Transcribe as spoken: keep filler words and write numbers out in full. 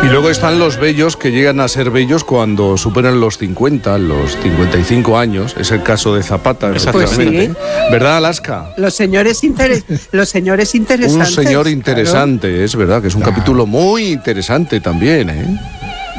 Y luego están los bellos que llegan a ser bellos cuando superan los cincuenta, los cincuenta y cinco años. Es el caso de Zapata, exactamente. Pues sí. ¿Verdad, Alaska? Los señores, interes los señores interesantes. Un señor interesante, claro. Es verdad, que es un claro. capítulo muy interesante también, ¿eh?